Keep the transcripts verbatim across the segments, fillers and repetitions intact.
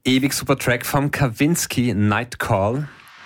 Ewig super Track vom Kavinsky, Night Call.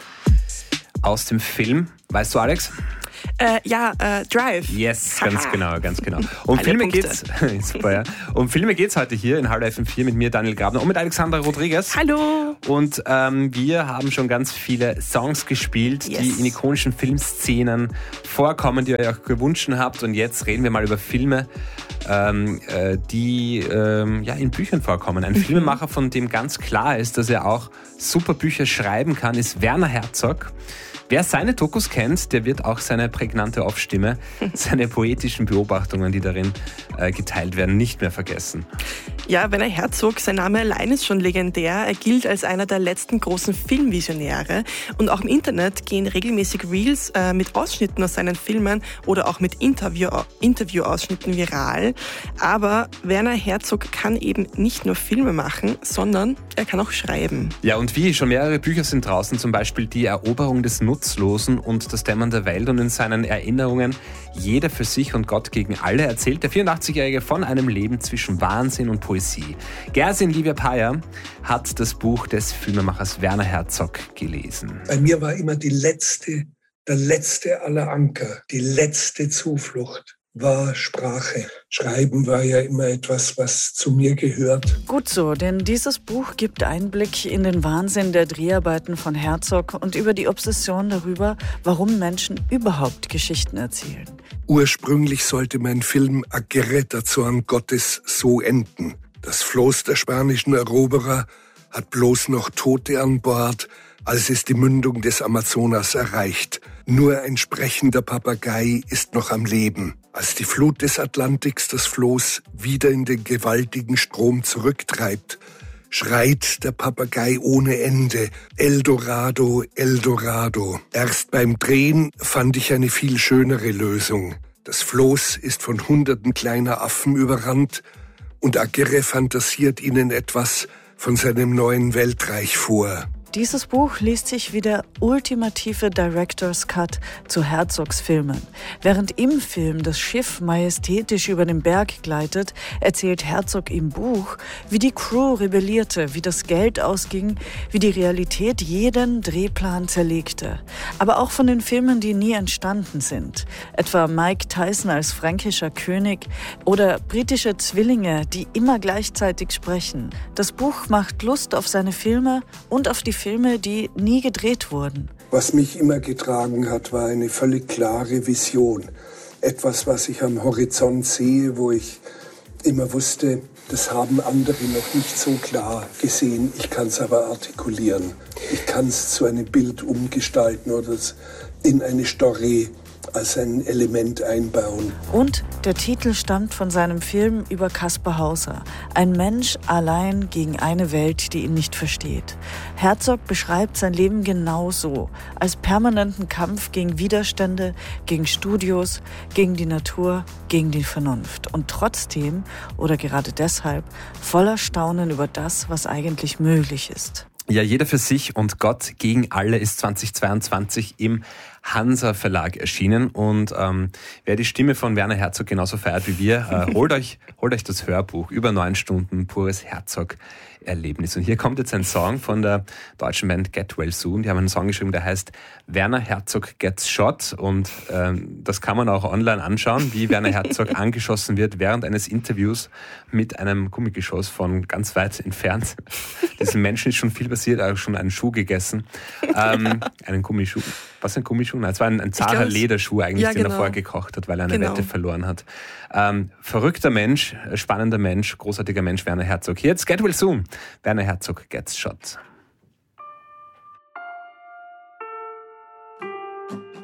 Aus dem Film. Weißt du, Alex? Äh, ja, äh, Drive. Yes, ganz genau, ganz genau. Um Alle Filme Punkte. geht's. Super, ja. Um Filme geht's heute hier in Hallo F M vier mit mir, Daniel Grabner, und mit Alexandra Rodriguez. Hallo. Und ähm, wir haben schon ganz viele Songs gespielt, Yes. die in ikonischen Filmszenen vorkommen, die ihr euch gewünscht habt. Und jetzt reden wir mal über Filme, ähm, äh, die ähm, ja, in Büchern vorkommen. Ein Filmemacher, von dem ganz klar ist, dass er auch super Bücher schreiben kann, ist Werner Herzog. Wer seine Dokus kennt, der wird auch seine prägnante Off-Stimme, seine poetischen Beobachtungen, die darin äh, geteilt werden, nicht mehr vergessen. Ja, Werner Herzog, sein Name allein ist schon legendär. Er gilt als einer der letzten großen Filmvisionäre. Und auch im Internet gehen regelmäßig Reels äh, mit Ausschnitten aus seinen Filmen oder auch mit Interview, Interview-Ausschnitten viral. Aber Werner Herzog kann eben nicht nur Filme machen, sondern er kann auch schreiben. Ja, und wie, schon mehrere Bücher sind draußen, zum Beispiel Die Eroberung des Nutzlosen und Das Dämmern der Welt. Und in seinen Erinnerungen Jeder für sich und Gott gegen alle erzählt der vierundachtzigjährige von einem Leben zwischen Wahnsinn und Poesie. Gersin Livia Paya hat das Buch des Filmemachers Werner Herzog gelesen. Bei mir war immer die letzte, der letzte aller Anker, die letzte Zuflucht war Sprache. Schreiben war ja immer etwas, was zu mir gehört. Gut so, denn dieses Buch gibt Einblick in den Wahnsinn der Dreharbeiten von Herzog und über die Obsession darüber, warum Menschen überhaupt Geschichten erzählen. Ursprünglich sollte mein Film Aguirre, der Zorn Gottes, so enden. Das Floß der spanischen Eroberer hat bloß noch Tote an Bord, als es die Mündung des Amazonas erreicht. Nur ein sprechender Papagei ist noch am Leben. Als die Flut des Atlantiks das Floß wieder in den gewaltigen Strom zurücktreibt, schreit der Papagei ohne Ende: Eldorado, Eldorado. Erst beim Drehen fand ich eine viel schönere Lösung. Das Floß ist von hunderten kleiner Affen überrannt und Aguirre fantasiert ihnen etwas von seinem neuen Weltreich vor. Dieses Buch liest sich wie der ultimative Director's Cut zu Herzogs Filmen. Während im Film das Schiff majestätisch über den Berg gleitet, erzählt Herzog im Buch, wie die Crew rebellierte, wie das Geld ausging, wie die Realität jeden Drehplan zerlegte. Aber auch von den Filmen, die nie entstanden sind. Etwa Mike Tyson als fränkischer König oder britische Zwillinge, die immer gleichzeitig sprechen. Das Buch macht Lust auf seine Filme und auf die Filme, die nie gedreht wurden. Was mich immer getragen hat, war eine völlig klare Vision. Etwas, was ich am Horizont sehe, wo ich immer wusste, das haben andere noch nicht so klar gesehen. Ich kann es aber artikulieren. Ich kann es zu einem Bild umgestalten oder es in eine Story als ein Element einbauen. Und der Titel stammt von seinem Film über Kaspar Hauser. Ein Mensch allein gegen eine Welt, die ihn nicht versteht. Herzog beschreibt sein Leben genau so, als permanenten Kampf gegen Widerstände, gegen Studios, gegen die Natur, gegen die Vernunft. Und trotzdem, oder gerade deshalb, voller Staunen über das, was eigentlich möglich ist. Ja, Jeder für sich und Gott gegen alle ist zweitausendzweiundzwanzig im Hansa Verlag erschienen. Und ähm, wer die Stimme von Werner Herzog genauso feiert wie wir, äh, holt euch holt euch das Hörbuch. Über neun Stunden pures Herzog-Erlebnis. Und hier kommt jetzt ein Song von der deutschen Band Get Well Soon. Die haben einen Song geschrieben, der heißt Werner Herzog Gets Shot. Und ähm, das kann man auch online anschauen, wie Werner Herzog angeschossen wird während eines Interviews mit einem Gummigeschoss von ganz weit entfernt. Diesem Menschen ist schon viel passiert, er hat schon einen Schuh gegessen. Ähm, einen Gummischuh. Was ein Gummischuh? Nein, es war ein, ein zarer Lederschuh eigentlich, ja, den genau. er vorher gekocht hat, weil er eine Genau. Wette verloren hat. Ähm, verrückter Mensch, spannender Mensch, großartiger Mensch, Werner Herzog. Hier jetzt Get Well Soon. Werner Herzog Gets Shot.